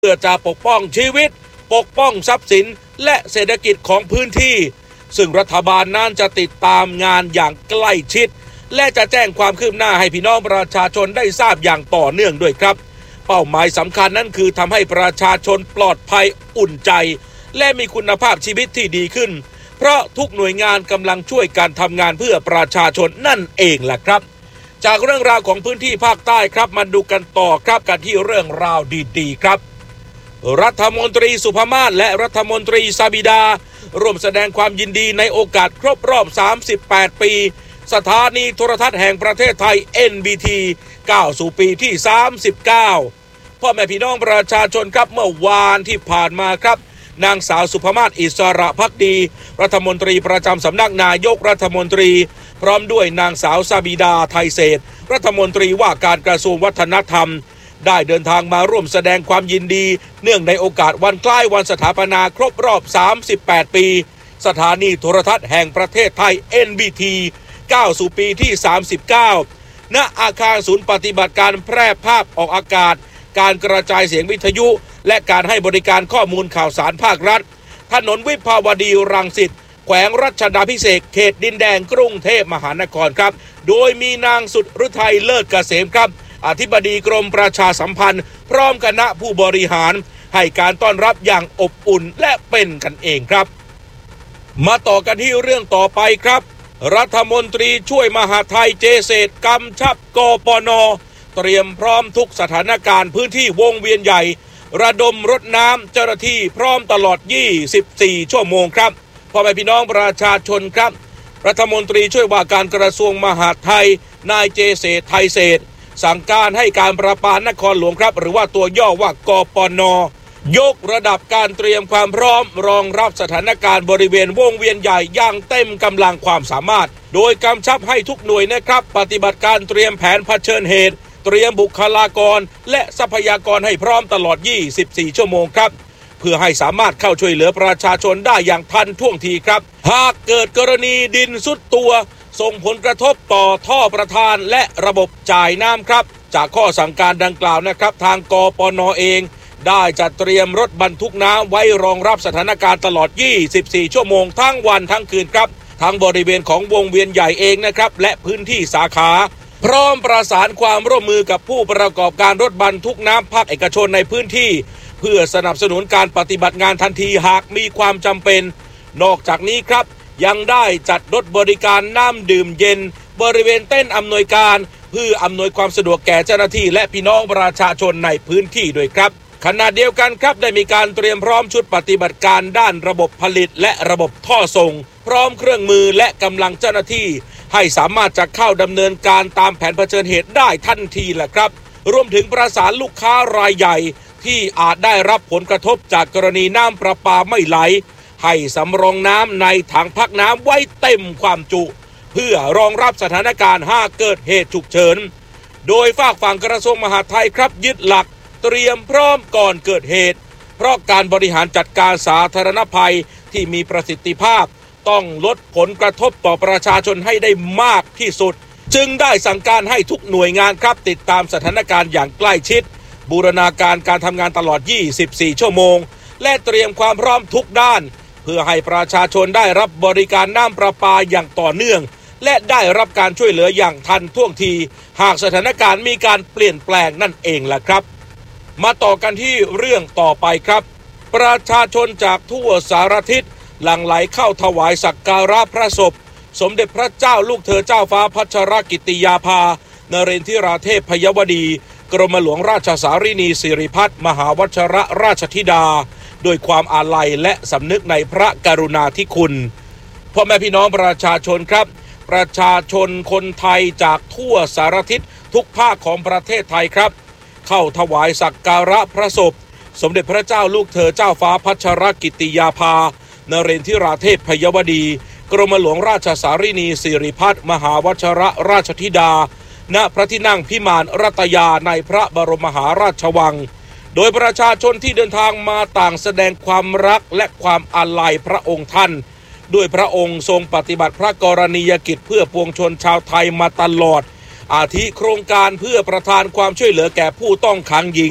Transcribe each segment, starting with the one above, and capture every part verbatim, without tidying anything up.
เพื่อจะปกป้องชีวิตปกป้องทรัพย์สินและเศรษฐกิจของพื้นที่ซึ่งรัฐบาลนั้นจะติดตามงานอย่างใกล้ชิดและจะแจ้งความคืบหน้าให้พี่น้องประชาชนได้ทราบอย่างต่อเนื่องด้วยครับเป้าหมายสำคัญนั้นคือทำให้ประชาชนปลอดภัยอุ่นใจและมีคุณภาพชีวิตที่ดีขึ้นเพราะทุกหน่วยงานกำลังช่วยกันทำงานเพื่อประชาชนนั่นเองแหละครับจากเรื่องราวของพื้นที่ภาคใต้ครับมาดูกันต่อครับกันที่เรื่องราวดีๆครับรัฐมนตรีสุภมาศและรัฐมนตรีซาบิดาร่วมแสดงความยินดีในโอกาสครบรอบสามสิบแปดปีสถานีโทรทัศน์แห่งประเทศไทย เอ็น บี ที ก้าวสู่ปีที่สามสิบเก้าพ่อแม่พี่น้องประชาชนครับเมื่อวานที่ผ่านมาครับนางสาวสุภมาศอิสระภักดีรัฐมนตรีประจำสำนักนายกรัฐมนตรีพร้อมด้วยนางสาวซาบิดาไทยเศรษฐ์รัฐมนตรีว่าการกระทรวงวัฒนธรรมได้เดินทางมาร่วมแสดงความยินดีเนื่องในโอกาสวันคล้ายวันสถาปนาครบรอบสามสิบแปดปีสถานีโทรทัศน์แห่งประเทศไทย เอ็น บี ที ก้าวสู่ปีที่สามสิบเก้าณอาคารศูนย์ปฏิบัติการแพร่ภาพออกอากาศการกระจายเสียงวิทยุและการให้บริการข้อมูลข่าวสารภาครัฐถนนวิภาวดีรังสิตแขวงรัชดาภิเษกเขตดินแดงกรุงเทพมหานครครับโดยมีนางสุดฤทัยเลิศเกษมครับอธิบดีกรมประชาสัมพันธ์พร้อมคณะผู้บริหารให้การต้อนรับอย่างอบอุ่นและเป็นกันเองครับมาต่อกันที่เรื่องต่อไปครับรัฐมนตรีช่วยมหาดไทยเจเศษกำชับกปน.เตรียมพร้อมทุกสถานการณ์พื้นที่วงเวียนใหญ่ระดมรถน้ำเจ้าหน้าที่พร้อมตลอดยี่สิบสี่ชั่วโมงครับพ่อแม่พี่น้องประชาชนครับรัฐมนตรีช่วยว่าการกระทรวงมหาดไทยนายเจเศษไทยเศษสั่งการให้การประปานครหลวงครับหรือว่าตัวย่อว่ากปน.ยกระดับการเตรียมความพร้อมรองรับสถานการณ์บริเวณวงเวียนใหญ่อย่างเต็มกำลังความสามารถโดยกำชับให้ทุกหน่วยนะครับปฏิบัติการเตรียมแผนเผชิญเหตุเตรียมบุคลากรและทรัพยากรให้พร้อมตลอดยี่สิบสี่ชั่วโมงครับเพื่อให้สามารถเข้าช่วยเหลือประชาชนได้อย่างทันท่วงทีครับหากเกิดกรณีดินซุดตัวส่งผลกระทบต่อท่อประทานและระบบจ่ายน้ำครับจากข้อสั่งการดังกล่าวนะครับทางกปน.เองได้จัดเตรียมรถบรรทุกน้ำไว้รองรับสถานการณ์ตลอดยี่สิบสี่ชั่วโมงทั้งวันทั้งคืนครับทั้งบริเวณของวงเวียนใหญ่เองนะครับและพื้นที่สาขาพร้อมประสานความร่วมมือกับผู้ประกอบการรถบรรทุกน้ำภาคเอกชนในพื้นที่เพื่อสนับสนุนการปฏิบัติงานทันทีหากมีความจำเป็นนอกจากนี้ครับยังได้จัดรถบริการน้ำดื่มเย็นบริเวณเต้นอำนวยการเพื่ออำนวยความสะดวกแก่เจ้าหน้าที่และพี่น้องประชาชนในพื้นที่ด้วยครับขณะเดียวกันครับได้มีการเตรียมพร้อมชุดปฏิบัติการด้านระบบผลิตและระบบท่อส่งพร้อมเครื่องมือและกำลังเจ้าหน้าที่ให้สามารถจะเข้าดำเนินการตามแผนเผชิญเหตุได้ทันทีแหละครับรวมถึงประสานลูกค้ารายใหญ่ที่อาจได้รับผลกระทบจากกรณีน้ำประปาไม่ไหลให้สำรองน้ำในถังพักน้ำไว้เต็มความจุเพื่อรองรับสถานการณ์หากเกิดเหตุฉุกเฉินโดยฝากฝั่งกระทรวงมหาดไทยครับยึดหลักเตรียมพร้อมก่อนเกิดเหตุเพราะการบริหารจัดการสาธารณภัยที่มีประสิทธิภาพต้องลดผลกระทบต่อประชาชนให้ได้มากที่สุดจึงได้สั่งการให้ทุกหน่วยงานครับติดตามสถานการณ์อย่างใกล้ชิดบูรณาการการทำงานตลอดยี่สิบสี่ชั่วโมงและเตรียมความพร้อมทุกด้านเพื่อให้ประชาชนได้รับบริการน้ำประปาอย่างต่อเนื่องและได้รับการช่วยเหลืออย่างทันท่วงทีหากสถานการณ์มีการเปลี่ยนแปลงนั่นเองล่ะครับมาต่อกันที่เรื่องต่อไปครับประชาชนจากทั่วสารทิศหลั่งไหลเข้าถวายสักการะพระศพสมเด็จพระเจ้าลูกเธอเจ้าฟ้าพัชรกิติยาภานเรนทิราเทพพยวดีกรมหลวงราชสารินีสิริพัฒน์มหาวชิรราชธิดาด้วยความอาลัยและสำนึกในพระกรุณาธิคุณพ่อแม่พี่น้องประชาชนครับประชาชนคนไทยจากทั่วสารทิศทุกภาคของประเทศไทยครับเข้าถวายสักการะพระศพสมเด็จพระเจ้าลูกเธอเจ้าฟ้าพัชรกิติยาภานเรนทิราเทพพยวดีกรมหลวงราชสารินีสิริพัฒน์มหาวชิรราชธิดาณพระที่นั่งพิมานรัตยาในพระบรมมหาราชวังโดยประชาชนที่เดินทางมาต่างแสดงความรักและความอาลัยพระองค์ท่านด้วยพระองค์ทรงปฏิบัติพระกรณียกิจเพื่อปวงชนชาวไทยมาตลอดอาทิโครงการเพื่อประทานความช่วยเหลือแก่ผู้ต้องขังหญิง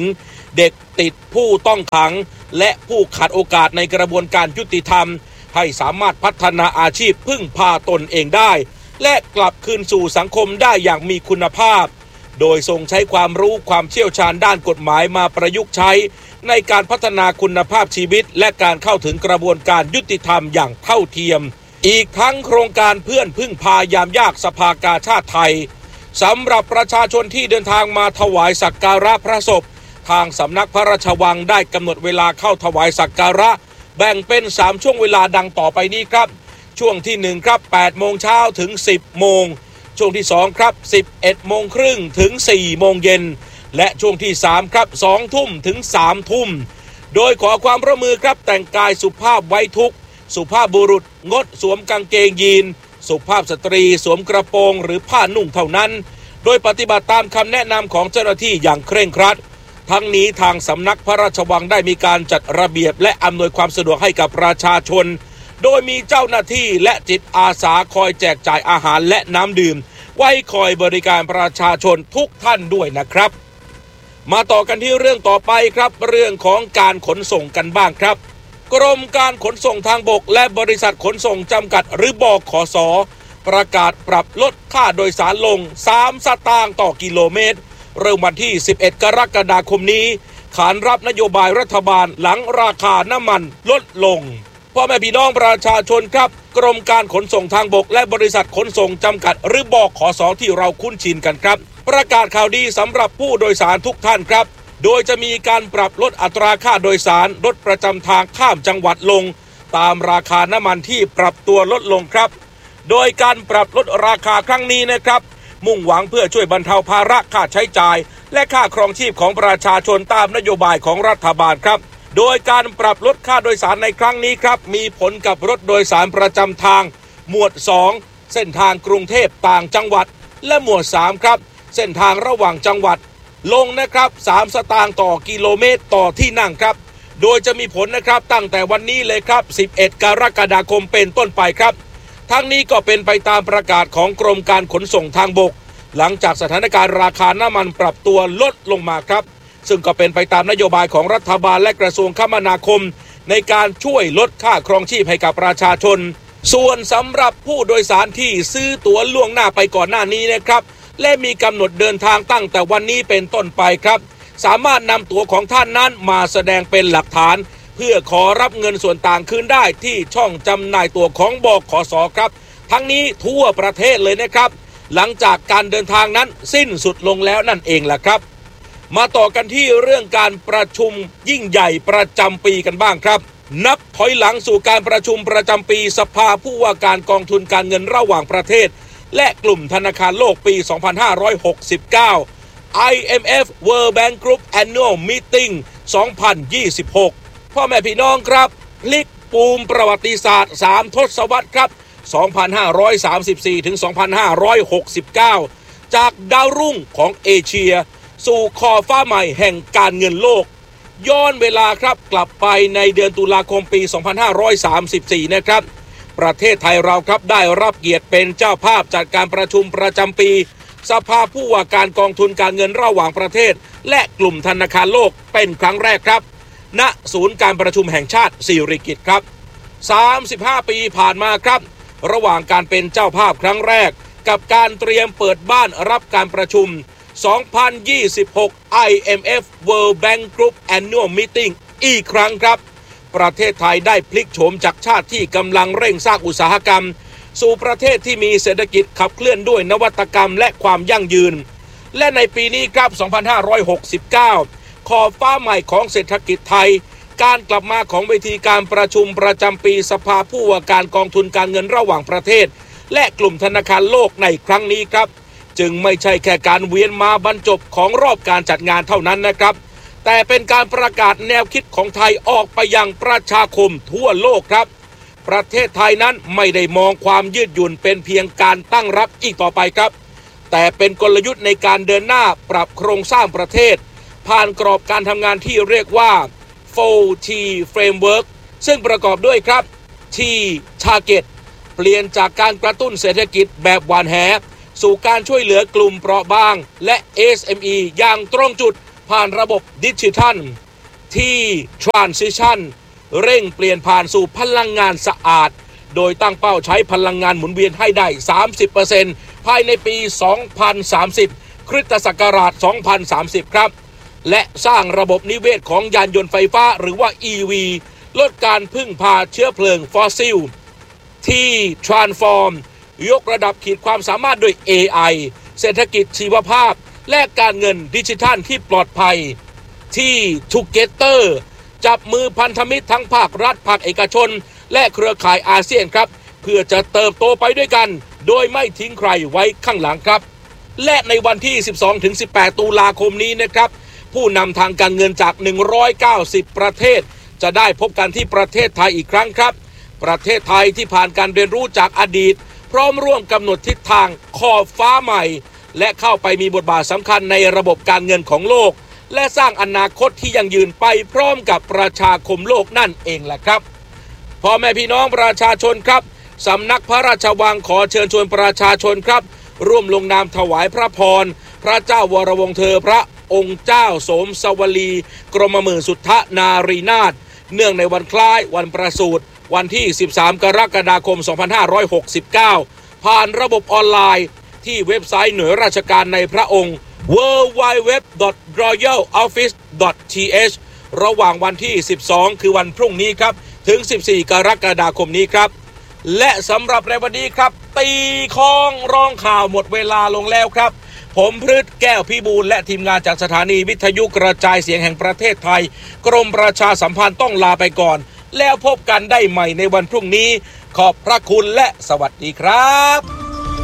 เด็กติดผู้ต้องขังและผู้ขาดโอกาสในกระบวนการยุติธรรมให้สามารถพัฒนาอาชีพพึ่งพาตนเองได้และกลับคืนสู่สังคมได้อย่างมีคุณภาพโดยทรงใช้ความรู้ความเชี่ยวชาญด้านกฎหมายมาประยุกต์ใช้ในการพัฒนาคุณภาพชีวิตและการเข้าถึงกระบวนการยุติธรรมอย่างเท่าเทียมอีกทั้งโครงการเพื่อนพึ่งพายามยากสภากาชาดไทยสำหรับประชาชนที่เดินทางมาถวายสักการะพระศพทางสำนักพระราชวังได้กำหนดเวลาเข้าถวายสักการะแบ่งเป็นสามช่วงเวลาดังต่อไปนี้ครับช่วงที่หนึ่งครับแปดโมงเช้าถึงสิบโมงช่วงที่สองครับสิบเอ็ดโมงครึ่งถึงสี่โมงเย็นและช่วงที่สามครับสองทุ่มถึงสามทุ่มโดยขอความร่วมมือครับแต่งกายสุภาพไว้ทุกข์สุภาพบุรุษงดสวมกางเกงยีนสุภาพสตรีสวมกระโปรงหรือผ้านุ่งเท่านั้นโดยปฏิบัติตามคำแนะนำของเจ้าหน้าที่อย่างเคร่งครัดทั้งนี้ทางสำนักพระราชวังได้มีการจัดระเบียบและอำนวยความสะดวกให้กับประชาชนโดยมีเจ้าหน้าที่และจิตอาสาคอยแจกจ่ายอาหารและน้ำดื่มไว้คอยบริการประชาชนทุกท่านด้วยนะครับมาต่อกันที่เรื่องต่อไปครับเรื่องของการขนส่งกันบ้างครับกรมการขนส่งทางบกและบริษัทขนส่งจำกัดหรือบขส.ประกาศปรับลดค่าโดยสารลงสามสตางค์ต่อกิโลเมตรเริ่มวันที่สิบเอ็ดกรกฎาคมนี้ขานรับนโยบายรัฐบาลหลังราคาน้ำมันลดลงพ่อแม่พี่น้องประชาชนครับกรมการขนส่งทางบกและบริษัทขนส่งจำกัดหรือบขส.ที่เราคุ้นชินกันครับประกาศข่าวดีสำหรับผู้โดยสารทุกท่านครับโดยจะมีการปรับลดอัตราค่าโดยสารรถประจำทางข้ามจังหวัดลงตามราคาน้ำมันที่ปรับตัวลดลงครับโดยการปรับลดราคาครั้งนี้นะครับมุ่งหวังเพื่อช่วยบรรเทาภาระค่าใช้จ่ายและค่าครองชีพของประชาชนตามนโยบายของรัฐบาลครับโดยการปรับลดค่าโดยสารในครั้งนี้ครับมีผลกับรถโดยสารประจำทางหมวดสองเส้นทางกรุงเทพต่างจังหวัดและหมวดสามครับเส้นทางระหว่างจังหวัดลงนะครับสามสตางค์ต่อกิโลเมตรต่อที่นั่งครับโดยจะมีผลนะครับตั้งแต่วันนี้เลยครับสิบเอ็ดกรกฎาคมเป็นต้นไปครับทั้งนี้ก็เป็นไปตามประกาศของกรมการขนส่งทางบกหลังจากสถานการณ์ราคาน้ำมันปรับตัวลดลงมาครับซึ่งก็เป็นไปตามนโยบายของรัฐบาลและกระทรวงคมนาคมในการช่วยลดค่าครองชีพให้กับประชาชนส่วนสำหรับผู้โดยสารที่ซื้อตั๋วล่วงหน้าไปก่อนหน้านี้นะครับและมีกำหนดเดินทางตั้งแต่วันนี้เป็นต้นไปครับสามารถนำตั๋วของท่านนั้นมาแสดงเป็นหลักฐานเพื่อขอรับเงินส่วนต่างคืนได้ที่ช่องจำหน่ายตั๋วของบขส.ครับทั้งนี้ทั่วประเทศเลยนะครับหลังจากการเดินทางนั้นสิ้นสุดลงแล้วนั่นเองแหละครับมาต่อกันที่เรื่องการประชุมยิ่งใหญ่ประจำปีกันบ้างครับนับถอยหลังสู่การประชุมประจำปีสภาผู้ว่าการกองทุนการเงินระหว่างประเทศและกลุ่มธนาคารโลกปี สองพันห้าร้อยหกสิบเก้า ไอ เอ็ม เอฟ World Bank Group Annual Meeting สองพันยี่สิบหกพ่อแม่พี่น้องครับพลิกปูมประวัติศาสตร์สามทศวรรษครับ สองพันห้าร้อยสามสิบสี่ ถึง สองพันห้าร้อยหกสิบเก้า จากดาวรุ่งของเอเชียสู่คอฟ้าใหม่แห่งการเงินโลกย้อนเวลาครับกลับไปในเดือนตุลาคมปี สองพันห้าร้อยสามสิบสี่ นะครับประเทศไทยเราครับได้รับเกียรติเป็นเจ้าภาพจัดการประชุมประจำปีสภาผู้ว่าการกองทุนการเงินระหว่างประเทศและกลุ่มธนาคารโลกเป็นครั้งแรกครับณศูนย์การประชุมแห่งชาติสิริกิติ์ครับสามสิบห้าปีผ่านมาครับระหว่างการเป็นเจ้าภาพครั้งแรกกับการเตรียมเปิดบ้านรับการประชุมสองพันยี่สิบหก ไอ เอ็ม เอฟ World Bank Group Annual Meeting อีกครั้งครับประเทศไทยได้พลิกโฉมจากชาติที่กำลังเร่งสร้างอุตสาหกรรมสู่ประเทศที่มีเศรษฐกิจขับเคลื่อนด้วยนวัตกรรมและความยั่งยืนและในปีนี้ครับ สองพันห้าร้อยหกสิบเก้า ขอบฟ้าใหม่ของเศรษฐกิจไทยการกลับมาของเวทีการประชุมประจำปีสภาผู้ว่าการกองทุนการเงินระหว่างประเทศและกลุ่มธนาคารโลกในครั้งนี้ครับจึงไม่ใช่แค่การเวียนมาบรรจบของรอบการจัดงานเท่านั้นนะครับแต่เป็นการประกาศแนวคิดของไทยออกไปยังประชาคมทั่วโลกครับประเทศไทยนั้นไม่ได้มองความยืดหยุ่นเป็นเพียงการตั้งรับอีกต่อไปครับแต่เป็นกลยุทธ์ในการเดินหน้าปรับโครงสร้างประเทศผ่านกรอบการทำงานที่เรียกว่า โฟร์ ที Framework ซึ่งประกอบด้วยครับ T Target เปลี่ยนจากการกระตุ้นเศรษฐกิจแบบหวานแหสู่การช่วยเหลือกลุ่มเปราะบางและ เอส เอ็ม อี อย่างตรงจุดผ่านระบบดิจิทัลที่ Transition เร่งเปลี่ยนผ่านสู่พลังงานสะอาดโดยตั้งเป้าใช้พลังงานหมุนเวียนให้ได้ สามสิบเปอร์เซ็นต์ ภายในปี สองพันสามสิบ คริสตศักราช สองพันสามสิบ ครับและสร้างระบบนิเวศของยานยนต์ไฟฟ้าหรือว่า อี วี ลดการพึ่งพาเชื้อเพลิงฟอสซิลที่ Transform ยกระดับขีดความสามารถด้วย เอ ไอ เศรษฐกิจชีวภาพและการเงินดิจิทัลที่ปลอดภัยที่ Together จับมือพันธมิตรทั้งภาครัฐภาคเอกชนและเครือข่ายอาเซียนครับเพื่อจะเติบโตไปด้วยกันโดยไม่ทิ้งใครไว้ข้างหลังครับและในวันที่ สิบสองถึงสิบแปด ตุลาคมนี้นะครับผู้นำทางการเงินจาก หนึ่งร้อยเก้าสิบ ประเทศจะได้พบกันที่ประเทศไทยอีกครั้งครับประเทศไทยที่ผ่านการเรียนรู้จากอดีตพร้อมร่วมกำหนดทิศทางขอบฟ้าใหม่และเข้าไปมีบทบาทสำคัญในระบบการเงินของโลกและสร้างอนาคตที่ยั่งยืนไปพร้อมกับประชาคมโลกนั่นเองแหละครับพ่อแม่พี่น้องประชาชนครับสำนักพระราชวังขอเชิญชวนประชาชนครับร่วมลงนามถวายพระพรพระเจ้าวรวงศ์เธอพระองค์เจ้าโสมสวลีกรมหมื่นสุทธนารีนาถเนื่องในวันคล้ายวันประสูติวันที่สิบสามกรกฎาคมสองพันห้าร้อยหกสิบเก้าผ่านระบบออนไลน์ที่เว็บไซต์หน่วยราชการในพระองค์ ดับเบิลยู ดับเบิลยู ดับเบิลยู ดอท รอยัล ออฟฟิศ ดอท ที เอช ระหว่างวันที่สิบสองคือวันพรุ่งนี้ครับถึงสิบสี่กรกฎาคมนี้ครับและสำหรับในวันนี้ครับตีข้องร้องข่าวหมดเวลาลงแล้วครับผมพฤทธิ์แก้วพิบูลและทีมงานจากสถานีวิทยุกระจายเสียงแห่งประเทศไทยกรมประชาสัมพันธ์ต้องลาไปก่อนแล้วพบกันได้ใหม่ในวันพรุ่งนี้ขอบพระคุณและสวัสดีครับ